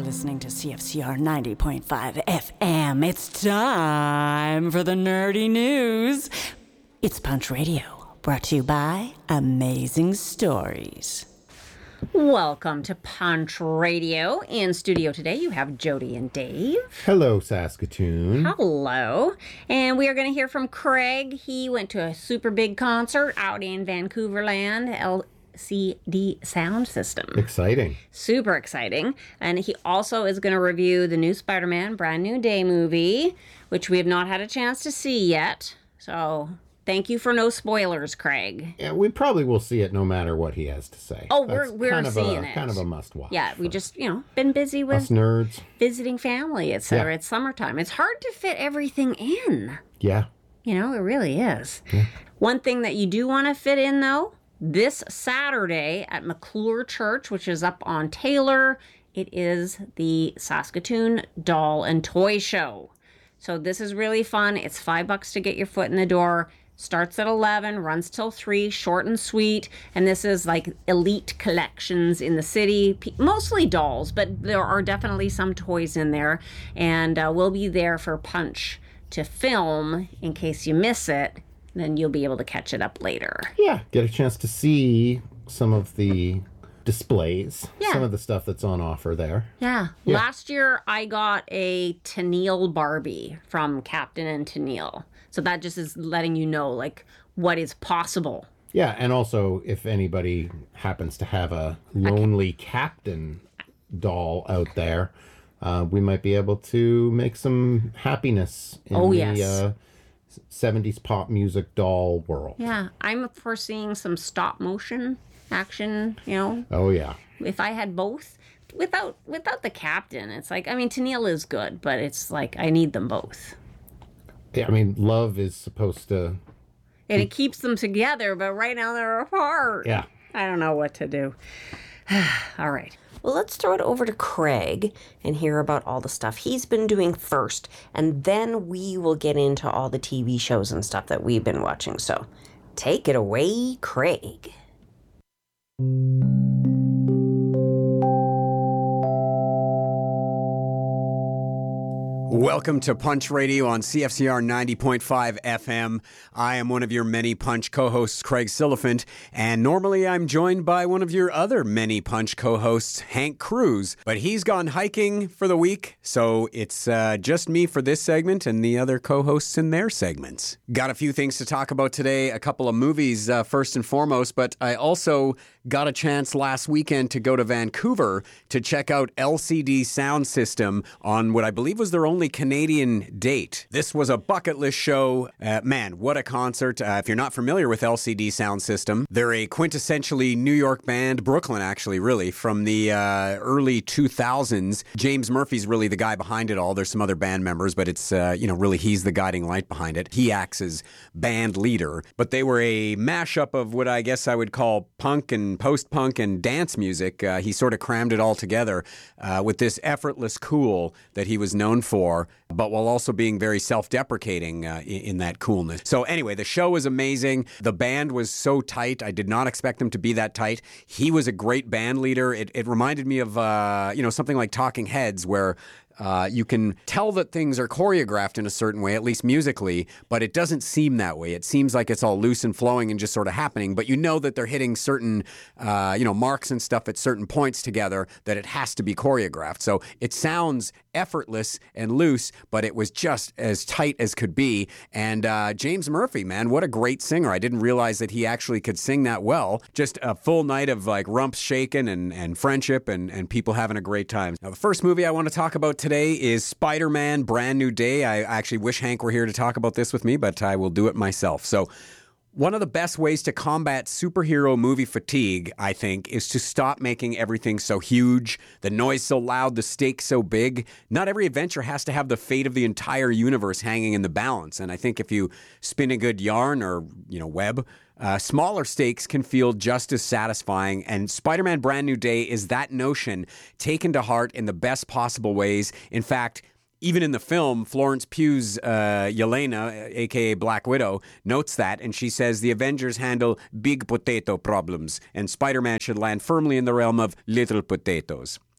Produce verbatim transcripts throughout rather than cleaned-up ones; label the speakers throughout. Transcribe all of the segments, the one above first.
Speaker 1: listening to C F C R ninety point five F M. It's time for the nerdy news. It's Punch Radio, brought to you by Amazing Stories. Welcome to Punch Radio. In studio today, you have Jody and Dave.
Speaker 2: Hello, Saskatoon.
Speaker 1: Hello. And we are going to hear from Craig. He went to a super big concert out in Vancouver Land, L C D Sound System.
Speaker 2: Exciting.
Speaker 1: Super exciting. And he also is going to review the new Spider-Man Brand New Day movie, which we have not had a chance to see yet. So thank you for no spoilers, Craig.
Speaker 2: Yeah, we probably will see it no matter what he has to say.
Speaker 1: Oh,
Speaker 2: That's
Speaker 1: we're we're
Speaker 2: kind of
Speaker 1: seeing
Speaker 2: a,
Speaker 1: it.
Speaker 2: Kind of a must-watch.
Speaker 1: Yeah, we just, you know, been busy with
Speaker 2: us nerds.
Speaker 1: Visiting family, et cetera.
Speaker 2: Yeah.
Speaker 1: It's summertime. It's hard to fit everything in.
Speaker 2: Yeah.
Speaker 1: You know, it really is.
Speaker 2: Yeah.
Speaker 1: One thing that you do want to fit in, though, this Saturday at McClure Church, which is up on Taylor, it is the Saskatoon Doll and Toy Show. So this is really fun. It's five bucks to get your foot in the door. Starts at eleven, runs till three, short and sweet. And this is like elite collections in the city, P- mostly dolls, but there are definitely some toys in there. And uh, we'll be there for Punch to film in case you miss it. Then you'll be able to catch it up later.
Speaker 2: Yeah, get a chance to see some of the displays,
Speaker 1: Yeah.
Speaker 2: some of the stuff that's on offer there.
Speaker 1: Yeah.
Speaker 2: Yeah.
Speaker 1: Last year, I got a Tennille Barbie from Captain and Tennille. So that just is letting you know, like, what is possible.
Speaker 2: Yeah, and also if anybody happens to have a lonely captain doll out there, uh, we might be able to make some happiness in
Speaker 1: Oh,
Speaker 2: the
Speaker 1: yes.
Speaker 2: uh, seventies pop music doll world.
Speaker 1: Yeah. I'm foreseeing some stop motion action, you know.
Speaker 2: Oh, yeah.
Speaker 1: If I had both, without without the Captain, it's like, I mean, Tennille is good, but it's like, I need them both.
Speaker 2: Yeah, I mean, love is supposed to...
Speaker 1: And it keeps them together, but right now they're apart.
Speaker 2: Yeah.
Speaker 1: I don't know what to do. All right.
Speaker 3: Well, let's throw it over to Craig and hear about all the stuff he's been doing first, and then we will get into all the T V shows and stuff that we've been watching. So take it away, Craig.
Speaker 4: Welcome to Punch Radio on C F C R ninety point five F M. I am one of your many Punch co-hosts, Craig Silliphant, and normally I'm joined by one of your other many Punch co-hosts, Hank Cruz, but he's gone hiking for the week, so it's uh, just me for this segment and the other co-hosts in their segments. Got a few things to talk about today, a couple of movies uh, first and foremost, but I also got a chance last weekend to go to Vancouver to check out L C D Sound System on what I believe was their only Canadian date. This was a bucket list show. Uh, man, what a concert. Uh, if you're not familiar with L C D Sound System, they're a quintessentially New York band, Brooklyn actually, really, from the uh, early two thousands. James Murphy's really the guy behind it all. There's some other band members, but it's, uh, you know, really he's the guiding light behind it. He acts as band leader, but they were a mashup of what I guess I would call punk and post-punk and dance music. Uh, he sort of crammed it all together uh, with this effortless cool that he was known for, but while also being very self-deprecating uh, in, in that coolness. So anyway, the show was amazing. The band was so tight. I did not expect them to be that tight. He was a great band leader. It, it reminded me of, uh, you know, something like Talking Heads, where Uh, you can tell that things are choreographed in a certain way, at least musically, but it doesn't seem that way. It seems like it's all loose and flowing and just sort of happening, but you know that they're hitting certain, uh, you know, marks and stuff at certain points together, that it has to be choreographed. So it sounds effortless and loose, but it was just as tight as could be. And uh, James Murphy, man, what a great singer. I didn't realize that he actually could sing that well. Just a full night of like rumps shaking and, and friendship and, and people having a great time. Now, the first movie I want to talk about today is Spider-Man Brand New Day. I actually wish Hank were here to talk about this with me, but I will do it myself. So one of the best ways to combat superhero movie fatigue, I think, is to stop making everything so huge, the noise so loud, the stakes so big. Not every adventure has to have the fate of the entire universe hanging in the balance. And I think if you spin a good yarn or, you know, web, uh, smaller stakes can feel just as satisfying. And Spider-Man Brand New Day is that notion taken to heart in the best possible ways. In fact, even in the film, Florence Pugh's uh, Yelena, a k a. Black Widow, notes that, and she says the Avengers handle big potato problems, and Spider-Man should land firmly in the realm of little potatoes.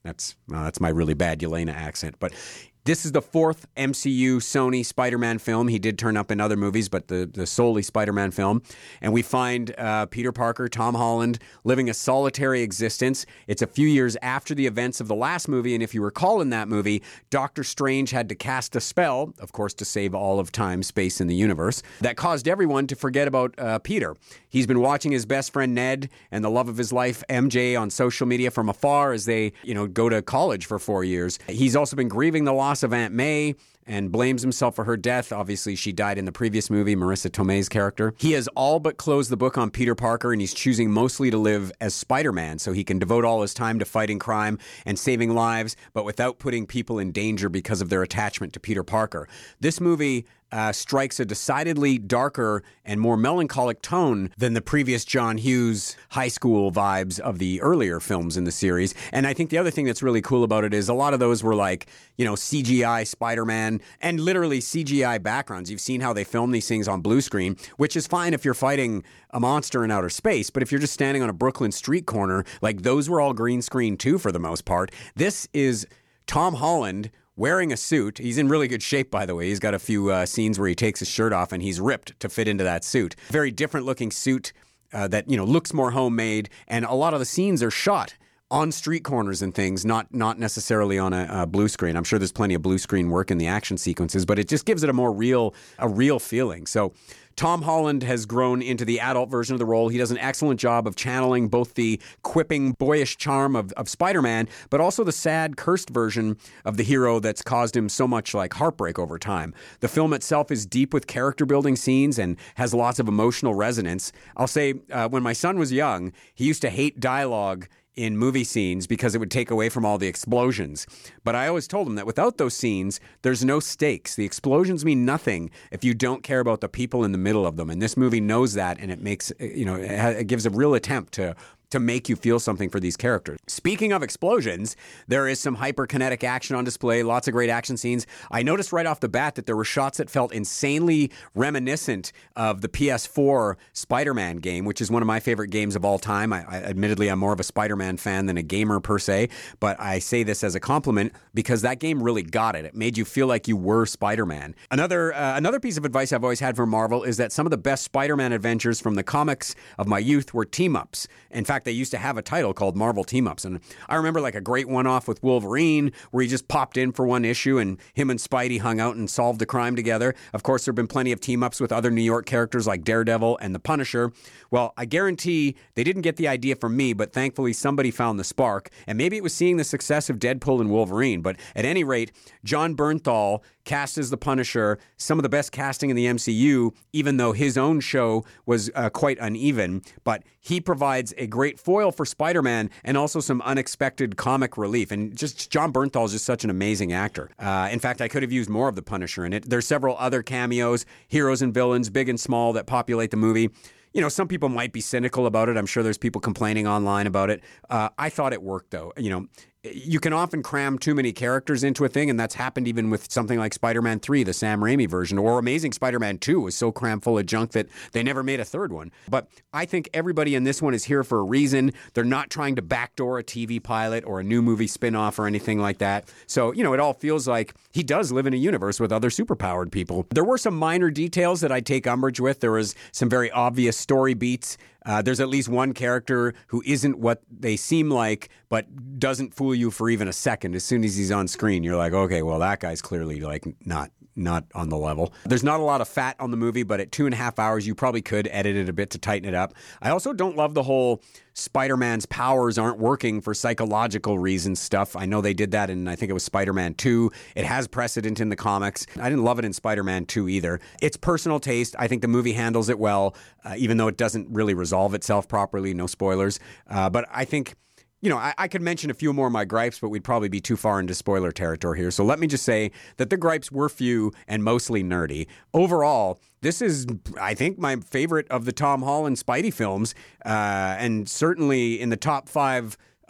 Speaker 4: That's uh, that's my really bad Yelena accent. But this is the fourth M C U Sony Spider-Man film. He did turn up in other movies, but the, the solely Spider-Man film. And we find uh, Peter Parker, Tom Holland, living a solitary existence. It's a few years after the events of the last movie. And if you recall in that movie, Doctor Strange had to cast a spell, of course, to save all of time, space, and the universe, that caused everyone to forget about uh, Peter. He's been watching his best friend Ned and the love of his life, M J, on social media from afar as they, you know, go to college for four years. He's also been grieving the loss of Aunt May and blames himself for her death. Obviously, she died in the previous movie, Marissa Tomei's character. He has all but closed the book on Peter Parker, and he's choosing mostly to live as Spider-Man so he can devote all his time to fighting crime and saving lives, but without putting people in danger because of their attachment to Peter Parker. This movie Uh, strikes a decidedly darker and more melancholic tone than the previous John Hughes high school vibes of the earlier films in the series. And I think the other thing that's really cool about it is a lot of those were like, you know, C G I Spider-Man and literally C G I backgrounds. You've seen how they film these things on blue screen, which is fine if you're fighting a monster in outer space. But if you're just standing on a Brooklyn street corner, like those were all green screen too for the most part. This is Tom Holland wearing a suit. He's in really good shape, by the way. He's got a few uh, scenes where he takes his shirt off and he's ripped to fit into that suit. Very different looking suit uh, that, you know, looks more homemade. And a lot of the scenes are shot on street corners and things, not not necessarily on a, a blue screen. I'm sure there's plenty of blue screen work in the action sequences, but it just gives it a more real, a real feeling. So Tom Holland has grown into the adult version of the role. He does an excellent job of channeling both the quipping, boyish charm of, of Spider-Man, but also the sad, cursed version of the hero that's caused him so much like heartbreak over time. The film itself is deep with character-building scenes and has lots of emotional resonance. I'll say, uh, when my son was young, he used to hate dialogue in movie scenes because it would take away from all the explosions. But I always told him that without those scenes, there's no stakes. The explosions mean nothing if you don't care about the people in the middle of them. And this movie knows that, and it makes, you know, it gives a real attempt to to make you feel something for these characters. Speaking of explosions, there is some hyperkinetic action on display, lots of great action scenes. I noticed right off the bat that there were shots that felt insanely reminiscent of the P S four Spider-Man game, which is one of my favorite games of all time. I, I admittedly, I'm more of a Spider-Man fan than a gamer per se, but I say this as a compliment because that game really got it. It made you feel like you were Spider-Man. Another uh, another piece of advice I've always had for Marvel is that some of the best Spider-Man adventures from the comics of my youth were team-ups. In fact, they used to have a title called Marvel Team-Ups. And I remember like a great one-off with Wolverine where he just popped in for one issue and him and Spidey hung out and solved a crime together. Of course, there have been plenty of team-ups with other New York characters like Daredevil and the Punisher. Well, I guarantee they didn't get the idea from me, but thankfully somebody found the spark. And maybe it was seeing the success of Deadpool and Wolverine. But at any rate, John Bernthal cast as the Punisher, some of the best casting in the M C U, even though his own show was uh, quite uneven. But he provides a great foil for Spider-Man and also some unexpected comic relief. And just John Bernthal is just such an amazing actor. Uh, in fact, I could have used more of the Punisher in it. There's several other cameos, heroes and villains, big and small, that populate the movie. You know, some people might be cynical about it. I'm sure there's people complaining online about it. Uh, I thought it worked, though. You know, you can often cram too many characters into a thing, and that's happened even with something like Spider-Man three, the Sam Raimi version, or Amazing Spider-Man two was so crammed full of junk that they never made a third one. But I think everybody in this one is here for a reason. They're not trying to backdoor a T V pilot or a new movie spin-off or anything like that. So, you know, it all feels like he does live in a universe with other superpowered people. There were some minor details that I take umbrage with. There was some very obvious story beats. Uh, there's at least one character who isn't what they seem like, but doesn't fool you for even a second. As soon as he's on screen, you're like, okay, well, that guy's clearly like not not on the level. There's not a lot of fat on the movie, but at two and a half hours, you probably could edit it a bit to tighten it up. I also don't love the whole Spider-Man's powers aren't working for psychological reasons stuff. I know they did that in, I think it was Spider-Man two. It has precedent in the comics. I didn't love it in Spider-Man two either. It's personal taste. I think the movie handles it well, uh, even though it doesn't really resolve itself properly. No spoilers. Uh, but I think, you know, I, I could mention a few more of my gripes, but we'd probably be too far into spoiler territory here. So let me just say that the gripes were few and mostly nerdy. Overall, this is, I think, my favorite of the Tom Holland Spidey films, uh, and certainly in the top five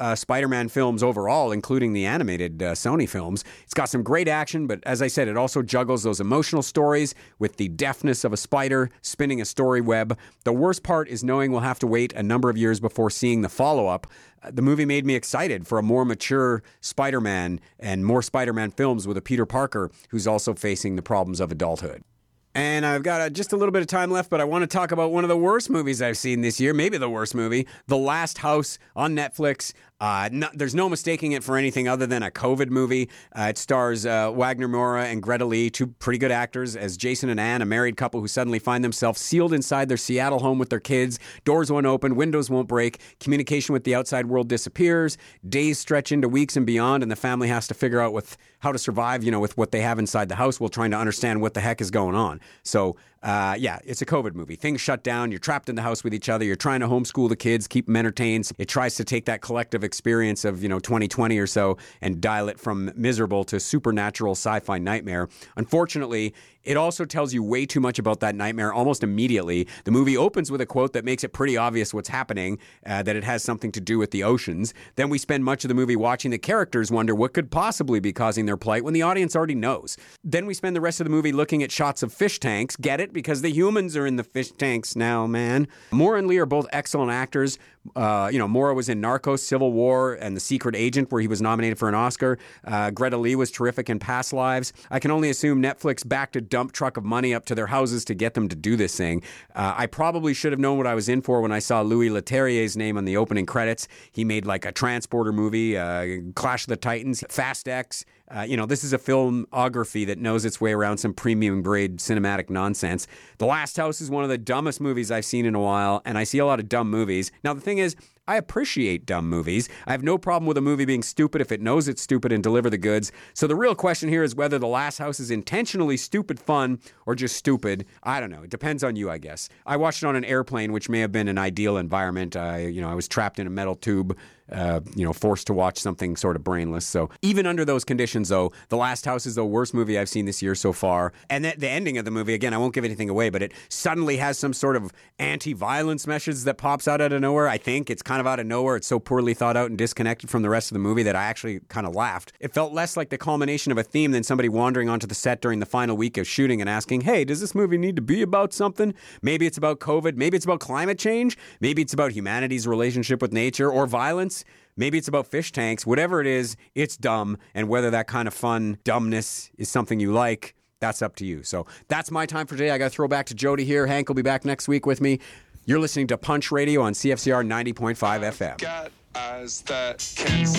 Speaker 4: uh, Spider-Man films overall, including the animated uh, Sony films. It's got some great action, but as I said, it also juggles those emotional stories with the deftness of a spider spinning a story web. The worst part is knowing we'll have to wait a number of years before seeing the follow-up. Uh, the movie made me excited for a more mature Spider-Man and more Spider-Man films with a Peter Parker who's also facing the problems of adulthood. And I've got uh, just a little bit of time left, but I want to talk about one of the worst movies I've seen this year, maybe the worst movie, The Last House on Netflix. Uh, no, there's no mistaking it for anything other than a COVID movie. Uh, it stars uh, Wagner Moura and Greta Lee, two pretty good actors, as Jason and Anne, a married couple who suddenly find themselves sealed inside their Seattle home with their kids. Doors won't open, windows won't break, communication with the outside world disappears, days stretch into weeks and beyond, and the family has to figure out with how to survive, you know, with what they have inside the house while trying to understand what the heck is going on. So, uh, yeah, it's a COVID movie. Things shut down. You're trapped in the house with each other. You're trying to homeschool the kids, keep them entertained. It tries to take that collective experience of, you know, twenty twenty or so and dial it from miserable to supernatural sci-fi nightmare. Unfortunately, it also tells you way too much about that nightmare almost immediately. The movie opens with a quote that makes it pretty obvious what's happening, uh, that it has something to do with the oceans. Then we spend much of the movie watching the characters wonder what could possibly be causing their plight when the audience already knows. Then we spend the rest of the movie looking at shots of fish tanks. Get it? Because the humans are in the fish tanks now, man. Moura and Lee are both excellent actors. Uh, you know, Moura was in Narcos, Civil War, and The Secret Agent, where he was nominated for an Oscar. Uh, Greta Lee was terrific in Past Lives. I can only assume Netflix backed a dump truck of money up to their houses to get them to do this thing. Uh, I probably should have known what I was in for when I saw Louis Leterrier's name on the opening credits. He made like a Transporter movie, uh, Clash of the Titans, Fast X. Uh, you know, this is a filmography that knows its way around some premium grade cinematic nonsense. The Last House is one of the dumbest movies I've seen in a while, and I see a lot of dumb movies. Now, the thing is, I appreciate dumb movies. I have no problem with a movie being stupid if it knows it's stupid and deliver the goods. So the real question here is whether The Last House is intentionally stupid fun or just stupid. I don't know. It depends on you, I guess. I watched it on an airplane, which may have been an ideal environment. I, you know, I was trapped in a metal tube, uh, you know, forced to watch something sort of brainless. So even under those conditions, though, The Last House is the worst movie I've seen this year so far. And the, the ending of the movie, again, I won't give anything away, but it suddenly has some sort of anti-violence message that pops out out of nowhere. I think it's kind of out of nowhere. It's so poorly thought out and disconnected from the rest of the movie that I actually kind of laughed. It felt less like the culmination of a theme than somebody wandering onto the set during the final week of shooting and asking, hey, does this movie need to be about something? Maybe it's about COVID. Maybe it's about climate change. Maybe it's about humanity's relationship with nature or violence. Maybe it's about fish tanks. Whatever it is, it's dumb. And whether that kind of fun dumbness is something you like, that's up to you. So that's my time for today. I got to throw back to Jody here. Hank will be back next week with me. You're listening to Punch Radio on C F C R ninety point five F M.
Speaker 5: Got eyes that can see.